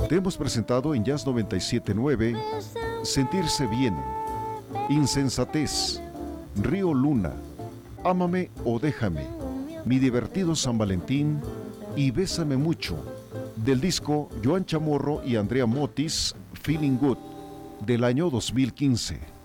Te hemos presentado en Jazz 97.9 Sentirse Bien, Insensatez, Río Luna, Ámame o Déjame, Mi Divertido San Valentín y Bésame Mucho, del disco Joan Chamorro y Andrea Motis, Feeling Good, del año 2015.